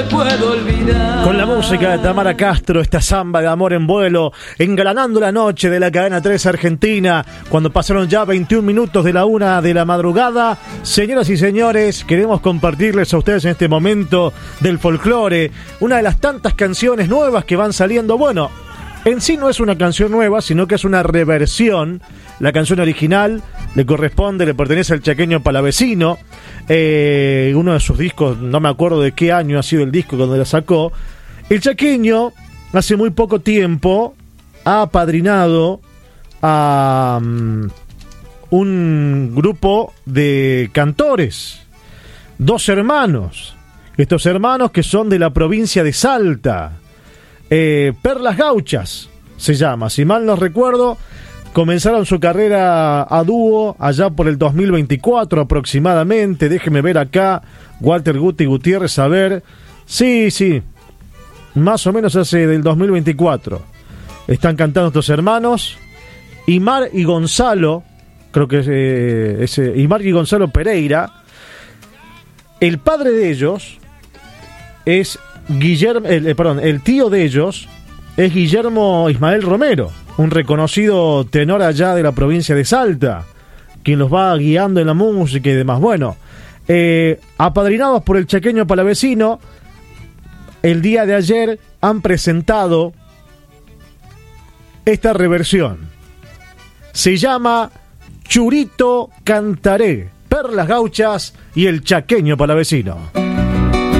puedo olvidar. Con la música de Tamara Castro, esta samba de amor en vuelo, engalanando la noche de la cadena 3 Argentina, cuando pasaron ya 21 minutos de la 1 de la madrugada. Señoras y señores, queremos compartirles a ustedes en este momento del folclore, una de las tantas canciones nuevas que van saliendo. Bueno, en sí no es una canción nueva, sino que es una reversión. La canción original le pertenece al chaqueño Palavecino, uno de sus discos, no me acuerdo de qué año ha sido el disco cuando la sacó. El chaqueño hace muy poco tiempo ha apadrinado a un grupo de cantores, 2 hermanos, estos hermanos que son de la provincia de Salta, Perlas Gauchas se llama, si mal no recuerdo. Comenzaron su carrera a dúo allá por el 2024 aproximadamente. Déjeme ver acá, Walter Guti Gutiérrez, a ver. Sí, más o menos hace del 2024. Están cantando estos hermanos, Imar y Gonzalo, creo que es Imar y Gonzalo Pereira. El padre de ellos es Guillermo, el tío de ellos es Guillermo Ismael Romero, un reconocido tenor allá de la provincia de Salta, quien los va guiando en la música y demás. Bueno, apadrinados por el chaqueño Palavecino, el día de ayer han presentado esta reversión. Se llama Churito Cantaré, Perlas Gauchas y el chaqueño Palavecino.